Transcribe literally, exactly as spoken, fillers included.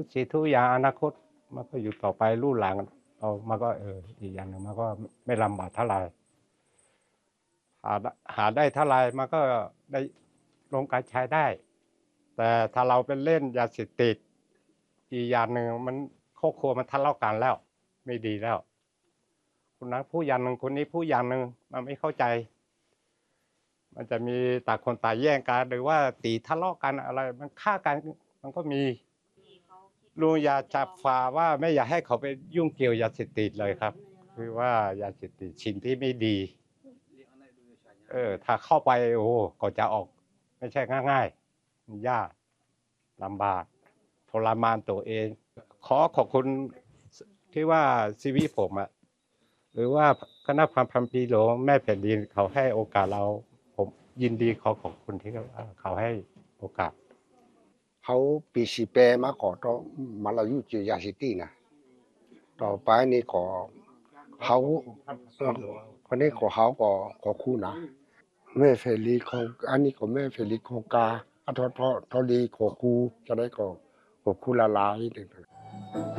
กสิ่งทุกอย่างอนาคตมันก็อยู่ต่อไปรุ่นหลังเรามันก็เอออีกอย่างหนึ่งมันก็ไม่ลำบากเท่าไหร่หาหาได้เท่าไหร่มันก็ได้ลงการใช้ได้ แต่ถ้าเราเป็นเล่นยาเสพติดอีกอย่างหนึ่งมันครอบครัวมันทะเลาะกันแล้วไม่ดีแล้วคนนั้นผู้อย่างหนึ่งคนนี้ผู้อย่างหนึ่งมันไม่เข้าใจ มันจะมีต่างคนต่างแย่งกันหรือว่าตีทะเลาะกันอะไรมันฆ่ากันมันก็มีลุงอยากจะฝากว่าไม่อยากให้เขาไปยุ่งเกี่ยวยาเสพติดเลยครับคือว่ายาเสพติดสิ่งที่ไม่ดีเออถ้าเข้าไปโอ้ก็จะออกไม่ใช่ง่ายๆมันยากลำบากทรมานตัวเองขอขอบคุณที่ว่าชีวิตผมอะหรือว่าคณะพันพันปีหลวงแม่แผ่นดินเขาให้โอกาสเราผมยินดีขอขอบคุณที่เขาให้โอกาสเขาปีสิแปมาขอต่อมาเราอยู่จียาสิตี้นะต่อไปนี่ขอเขาคนนี้ขอเขาก็ขอคู่นะแม่เฟรีของอันนี้ก็แม่เฟรีของกาอัทอทอทอดีขอคู่จะได้ก็ขอคู่ละลาย